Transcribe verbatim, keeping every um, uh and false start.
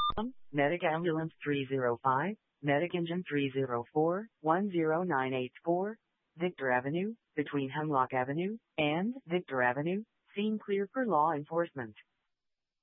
Medic Ambulance three zero five, Medic Engine three zero four, one zero nine eight four, Victor Avenue, between Hemlock Avenue and Victor Avenue, scene clear for law enforcement.